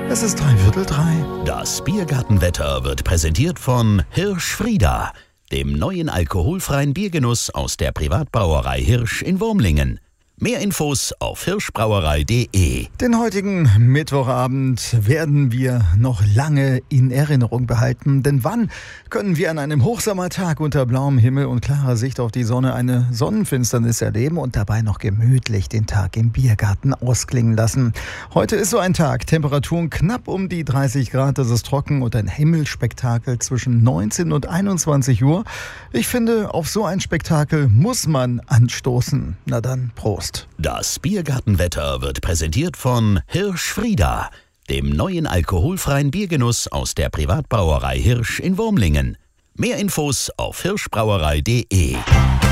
Es ist 2:45. Das Biergartenwetter wird präsentiert von Hirsch Frieda, dem neuen alkoholfreien Biergenuss aus der Privatbrauerei Hirsch in Wurmlingen. Mehr Infos auf hirschbrauerei.de. Den heutigen Mittwochabend werden wir noch lange in Erinnerung behalten. Denn wann können wir an einem Hochsommertag unter blauem Himmel und klarer Sicht auf die Sonne eine Sonnenfinsternis erleben und dabei noch gemütlich den Tag im Biergarten ausklingen lassen? Heute ist so ein Tag. Temperaturen knapp um die 30 Grad. Das ist trocken und ein Himmelspektakel zwischen 19 und 21 Uhr. Ich finde, auf so ein Spektakel muss man anstoßen. Na dann, Prost. Das Biergartenwetter wird präsentiert von Hirsch Frieda, dem neuen alkoholfreien Biergenuss aus der Privatbrauerei Hirsch in Wurmlingen. Mehr Infos auf hirschbrauerei.de.